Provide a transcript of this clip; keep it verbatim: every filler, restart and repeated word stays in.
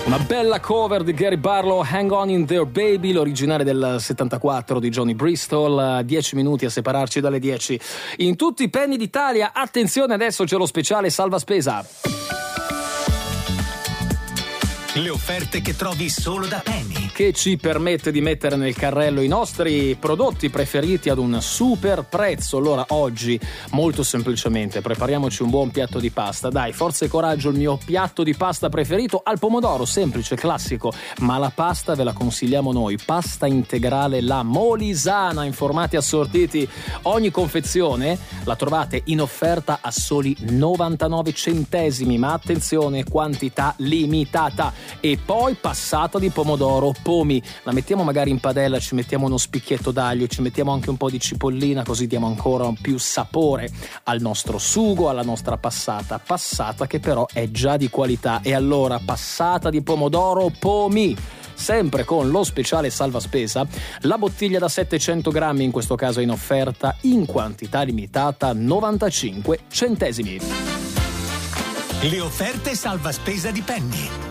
Una bella cover di Gary Barlow, Hang On In There Baby, l'originale del settantaquattro di Johnny Bristol. Dieci minuti a separarci dalle dieci in tutti i penny d'Italia. Attenzione, adesso c'è lo speciale salva spesa. Le offerte che trovi solo da Penny, che ci permette di mettere nel carrello i nostri prodotti preferiti ad un super prezzo. Allora oggi, molto semplicemente, prepariamoci un buon piatto di pasta. Dai, forza e coraggio, il mio piatto di pasta preferito al pomodoro, semplice, classico, ma la pasta ve la consigliamo noi, pasta integrale La Molisana in formati assortiti. Ogni confezione la trovate in offerta a soli novantanove centesimi, ma attenzione, quantità limitata. E poi passata di pomodoro pomi, la mettiamo magari in padella, ci mettiamo uno spicchietto d'aglio, ci mettiamo anche un po' di cipollina, così diamo ancora più sapore al nostro sugo, alla nostra passata, passata che però è già di qualità. E allora passata di pomodoro pomi, sempre con lo speciale salva spesa, la bottiglia da settecento grammi, in questo caso in offerta in quantità limitata, novantacinque centesimi. Le offerte salva spesa di Penny.